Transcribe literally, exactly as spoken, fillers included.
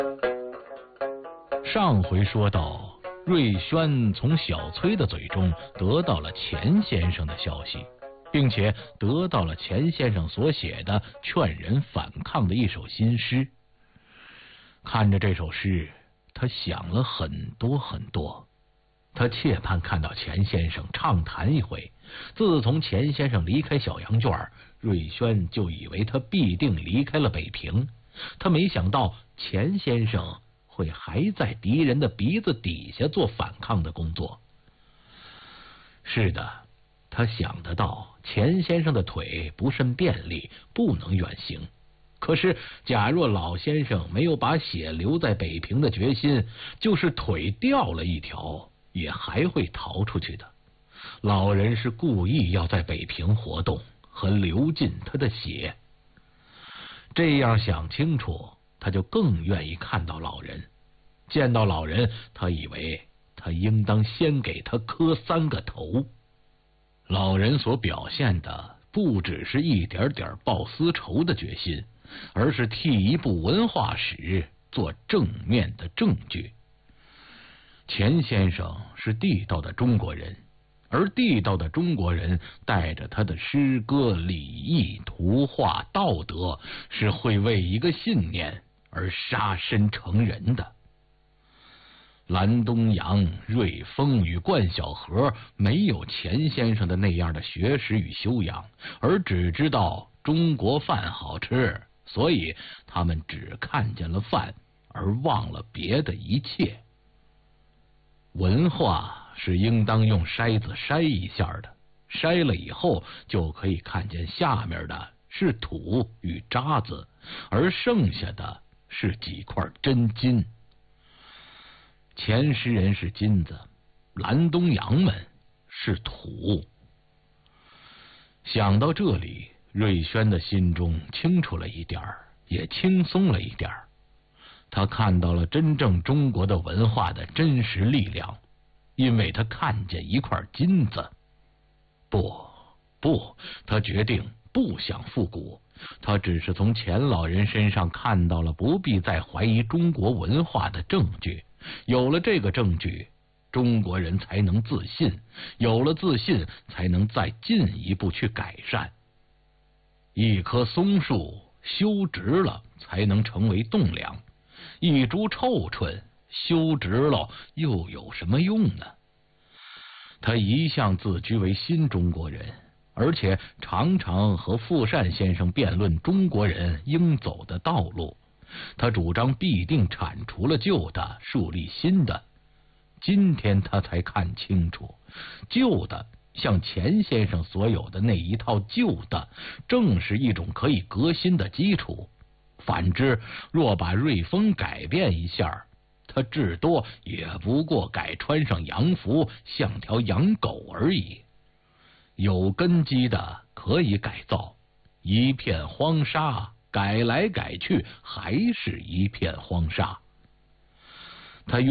上回说到，瑞轩从小崔的嘴中得到了钱先生的消息，并且得到了钱先生所写的劝人反抗的一首新诗。看着这首诗，他想了很多很多。他切盼看到钱先生畅谈一回。自从钱先生离开小羊圈，瑞轩就以为他必定离开了北平。他没想到钱先生会还在敌人的鼻子底下做反抗的工作。是的，他想得到钱先生的腿不甚便利，不能远行。可是假若老先生没有把血留在北平的决心，就是腿掉了一条，也还会逃出去的。老人是故意要在北平活动和流尽他的血。这样想清楚，他就更愿意看到老人。见到老人，他以为他应当先给他磕三个头。老人所表现的不只是一点点报私仇的决心，而是替一部文化史做正面的证据。钱先生是地道的中国人，而地道的中国人带着他的诗歌、礼义、图画、道德，是会为一个信念而杀身成仁的。蓝东阳、瑞丰与冠晓荷没有钱先生的那样的学识与修养，而只知道中国饭好吃，所以他们只看见了饭，而忘了别的一切。文化是应当用筛子筛一下的，筛了以后就可以看见下面的是土与渣子，而剩下的是几块真金。钱诗人是金子，蓝东阳们是土。想到这里，瑞轩的心中清楚了一点儿，也轻松了一点儿。他看到了真正中国的文化的真实力量，因为他看见一块金子。不不，他决定不想复古。他只是从钱老人身上看到了不必再怀疑中国文化的证据。有了这个证据，中国人才能自信，有了自信，才能再进一步去改善。一棵松树修直了才能成为栋梁，一株臭椿修直了又有什么用呢？他一向自居为新中国人，而且常常和傅善先生辩论中国人应走的道路。他主张必定铲除了旧的，树立新的。今天他才看清楚，旧的像钱先生所有的那一套旧的，正是一种可以革新的基础。反之，若把瑞丰改变一下，他至多也不过改穿上洋服，像条洋狗而已。有根基的可以改造，一片荒沙改来改去，还是一片荒沙。他愿